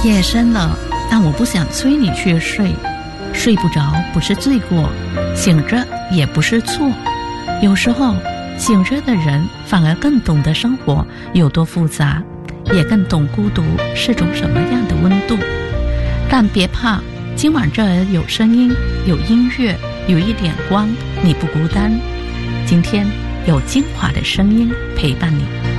夜深了，但我不想催你去睡。睡不着不是罪过，醒着也不是错。有时候醒着的人反而更懂得生活有多复杂，也更懂孤独是种什么样的温度。但别怕，今晚这儿有声音，有音乐，有一点光，你不孤单。今天有精华的声音陪伴你。